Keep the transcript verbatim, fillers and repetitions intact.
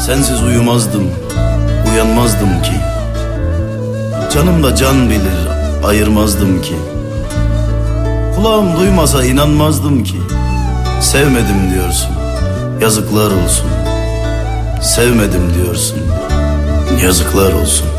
Sensiz uyumazdım, uyanmazdım ki. Canım da can bilir, ayırmazdım ki. Kulağım duymasa inanmazdım ki. Sevmedim diyorsun, yazıklar olsun. Sevmedim diyorsun, yazıklar olsun.